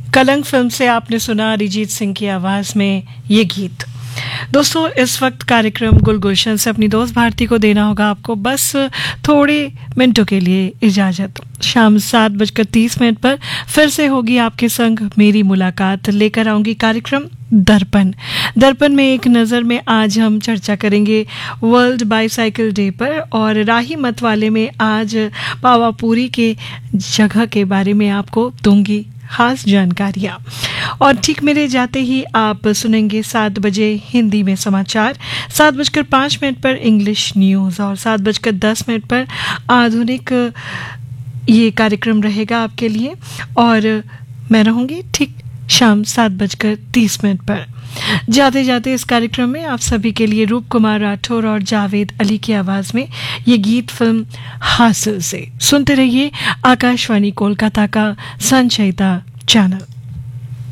कलंक फिल्म से आपने सुना अरिजीत सिंह की आवाज में ये गीत। दोस्तों, इस वक्त कार्यक्रम गुलगुलशन से अपनी दोस्त भारती को देना होगा आपको बस थोड़े मिनटों के लिए इजाजत। शाम 7:30 पर फिर से होगी आपके संग मेरी मुलाकात। लेकर आऊंगी कार्यक्रम दर्पण में एक नज़र में आज हम चर्चा करेंगे वर्ल्ड बाईसाइकिल डे पर, और राही मत वाले में आज पावापुरी के जगह के बारे में आपको दूंगी खास जानकारियाँ। और ठीक मेरे जाते ही आप सुनेंगे 7 बजे हिंदी में समाचार, 7:05 पर इंग्लिश न्यूज़ और 7:10 पर आधुनिक ये कार्यक्रम रहेगा आपके लिए। और मैं रहूँगी ठीक शाम 7:30 पर। जाते जाते इस कार्यक्रम में आप सभी के लिए रूप कुमार राठौर और जावेद अली की आवाज़ में ये गीत फिल्म हासिल से। सुनते रहिए आकाशवाणी कोलकाता का संचयिता चैनल।